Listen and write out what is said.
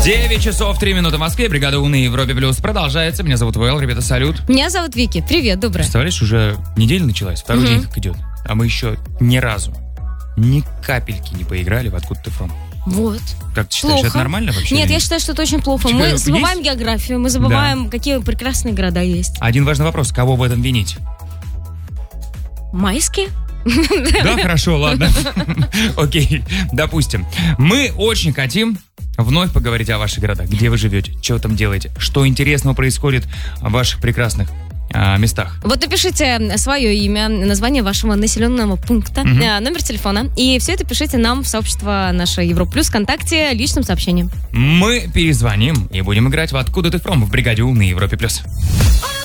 9 часов 3 минуты в Москве. Бригада У на Европе Плюс продолжается. Меня зовут Вэл. Ребята, салют. Меня зовут Вики. Привет, доброе. Представляешь, уже неделя началась, второй день как идет. А мы еще ни разу, ни капельки не поиграли в «Откуда ты from». Вот. Как ты считаешь, Плохо. это нормально вообще? Нет, я считаю, что это очень плохо. Типа, Мы забываем есть? географию, мы забываем, какие прекрасные города есть. Один важный вопрос. Кого в этом винить? Майские? Да, хорошо, ладно. Окей, допустим. Мы очень хотим вновь поговорить о ваших городах. Где вы живете, что вы там делаете, что интересного происходит в ваших прекрасных местах. Вот напишите свое имя, название вашего населенного пункта, номер телефона. И все это пишите нам в сообщество наше Европа Плюс ВКонтакте личным сообщением. Мы перезвоним и будем играть в «Откуда ты from» в бригаде У на Европе Плюс.